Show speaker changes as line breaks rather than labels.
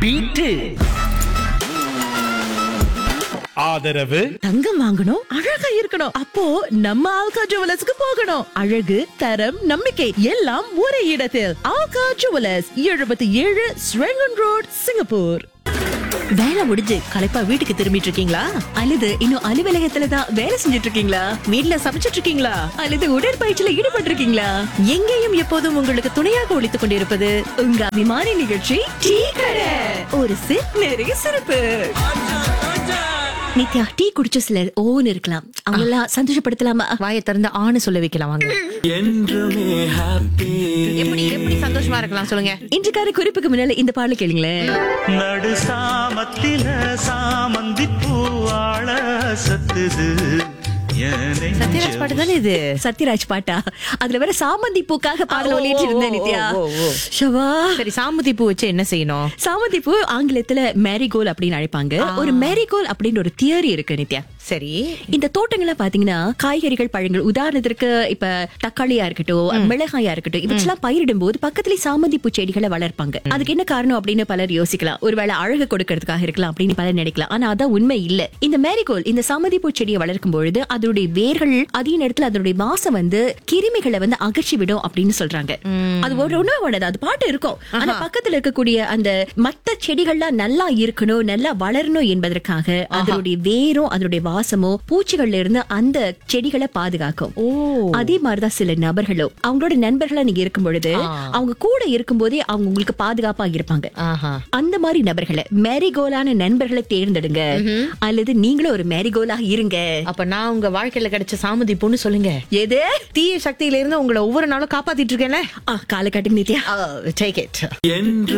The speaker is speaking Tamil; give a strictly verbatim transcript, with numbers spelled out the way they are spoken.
பீட்டு. ஆதரவு
தங்கம் வாங்கணும், அழகா இருக்கணும். அப்போ நம்ம ஆல்கா ஜுவலர்ஸ்க்கு போகணும். அழகு, தரம், நம்பிக்கை எல்லாம் ஒரே இடத்தில். ஆல்கா ஜுவலர்ஸ், எழுபத்தி ஏழு ஸ்ரெங்கன் ரோட், சிங்கப்பூர். வேலை முடிஞ்சு களைப்பா வீட்டுக்கு திரும்பிட்டு இருக்கீங்களா? அல்லது இன்னும் அலுவலகத்துல தான் வேலை செஞ்சுட்டு இருக்கீங்களா? வீட்ல சமைச்சிட்டு இருக்கீங்களா? அல்லது உடற்பயிற்சியில ஈடுபட்டு இருக்கீங்களா? எங்கேயும் எப்போதும் உங்களுக்கு துணையாக ஒழித்துக் கொண்டிருப்பது உங்க அபிமான நிகழ்ச்சி டீ கடை. ஒரு சிப் நிறைய சிறப்பு. நித்யா, டீ குடிச்ச சிலர் ஓன்னு இருக்கலாம். அவங்க எல்லாம் சந்தோஷப்படுத்தலாமா?
வாயை திறந்து ஆணு சொல்ல வைக்கலாம் வாங்க. எப்படி எப்படி சந்தோஷமா இருக்கலாம் சொல்லுங்க.
இன்றைக்கான குறிப்புக்கு முன்னால இந்த பாடல கேளுங்களேன்.
நடு சாமத்தில சாமந்தி பூவாழ சத்துது.
சத்யராஜ் பாட்டு தானே இது?
சத்யராஜ் பாட்டா? அதுல வேற சாமந்தி பூக்காக பாடல ஒலிட்டு இருந்தேன் நித்யா. ஷவா,
சரி, சாமந்தி பூ வச்சு என்ன செய்யணும்?
சாமந்தி பூ ஆங்கிலத்துல மேரிகோல் அப்படின்னு அழைப்பாங்க. ஒரு மேரிகோல் அப்படின்னு ஒரு தியரி இருக்கு நித்யா.
சரி,
இந்த தோட்டங்களை பாத்தீங்கன்னா காய்கறிகள், பழங்கள், உதாரணத்திற்கு இப்ப தக்காளியா இருக்கட்டும், மிளகாயா இருக்கட்டும், இவற்றெல்லாம் பயிரிடும் போது பக்கத்துல சாமந்தி பூ செடிகளை வளர்ப்பாங்க. அதுக்கு என்ன காரணம் அப்படின்னு பலர் யோசிக்கலாம். ஒருவேளை அழகு கொடுக்கறதுக்காக இருக்கலாம் அப்படின்னு பலர் நினைக்கலாம். ஆனா அதான் உண்மை இல்ல. இந்த மேரிகோல், இந்த சாமந்தி பூ செடியை வளர்க்கும் பொழுது அதனுடைய வேர்கள் அதே நேரத்துல அதனுடைய வாசம் வந்து கிருமிகளை வந்து அகற்றி விடும் அப்படின்னு சொல்றாங்க. அது ஒரு உணவு, அது பாட்டு இருக்கும். ஆனா பக்கத்துல இருக்கக்கூடிய அந்த மத்த செடிகள்லாம் நல்லா இருக்கணும், நல்லா வளரணும் என்பதற்காக அதனுடைய வேரும் அதனுடைய வாசமோ பூச்சிகள்ல இருந்து அந்த செடிகளை பாதுகாக்கும். அதே மாதிரிதான் சில நபர்களும் அவங்களோட நண்பர்களா நீங்க இருக்கும் பொழுது அவங்க கூட இருக்கும் போதே அவங்க உங்களுக்கு பாதுகாப்பா இருப்பாங்க. அந்த மாதிரி நபர்களை, மேரிகோலான நண்பர்களை தேர்ந்தெடுங்க. அல்லது நீங்களும் ஒரு மேரிகோலாக இருங்க.
அப்ப நான் உங்க வாழ்க்கையில கிடைச்ச சாமந்தி பூன்னு சொல்லுங்க.
எது?
தீய சக்தியில இருந்து உங்களை ஒவ்வொரு நாளும் காப்பாத்திட்டு இருக்கேன்ல.
காலை காட்டுங்க நித்யா.
Take it.